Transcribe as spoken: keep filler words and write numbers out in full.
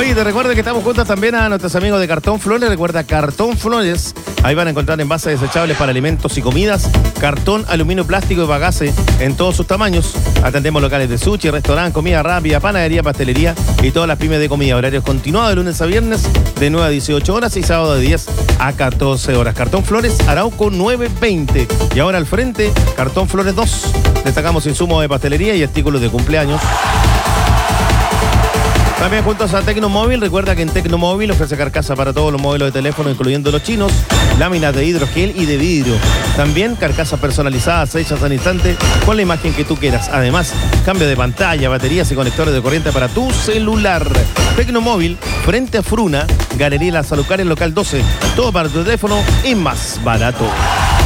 Oye, te recuerdo que estamos juntos también a nuestros amigos de Cartón Flores. Recuerda Cartón Flores. Ahí van a encontrar envases desechables para alimentos y comidas, cartón, aluminio, plástico y bagace en todos sus tamaños. Atendemos locales de sushi, restaurante, comida rápida, panadería, pastelería y todas las pymes de comida. Horarios continuados de lunes a viernes de nueve a dieciocho horas y sábado de diez a catorce horas. Cartón Flores, Arauco nueve veinte. Y ahora al frente, Cartón Flores dos. Destacamos insumos de pastelería y artículos de cumpleaños. También juntos a Tecnomóvil. Recuerda que en Tecnomóvil ofrece carcasa para todos los modelos de teléfono, incluyendo los chinos, láminas de hidrogel y de vidrio. También carcasas personalizadas hechas al instante con la imagen que tú quieras. Además, cambio de pantalla, baterías y conectores de corriente para tu celular. Tecnomóvil, frente a Fruna, Galería La Salucar, en local doce. Todo para tu teléfono y más barato.